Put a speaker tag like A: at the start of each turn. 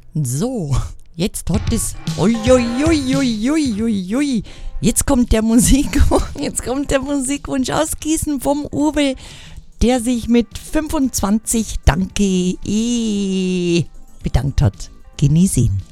A: So, jetzt hat es. Uiuiuiuiuiui. Jetzt kommt der Musikwunsch aus Gießen vom Uwe, der sich mit 25 Danke bedankt hat. Genieß ihn.